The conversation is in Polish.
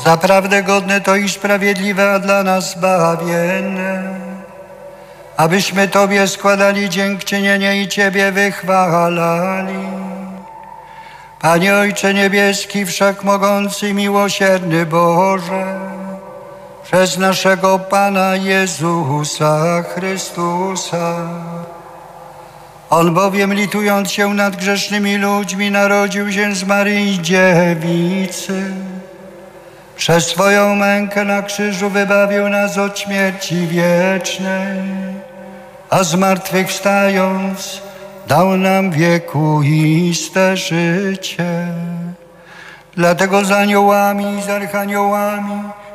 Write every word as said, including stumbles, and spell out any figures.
Zaprawdę godne to i sprawiedliwe, a dla nas zbawienne, abyśmy Tobie składali dziękczynienie i Ciebie wychwalali. Panie Ojcze Niebieski, Wszechmogący, miłosierny Boże, przez naszego Pana Jezusa Chrystusa. On bowiem, litując się nad grzesznymi ludźmi, narodził się z Maryi Dziewicy. Przez swoją mękę na krzyżu wybawił nas od śmierci wiecznej, a zmartwychwstając dał nam wiekuiste życie. Dlatego z aniołami i z archaniołami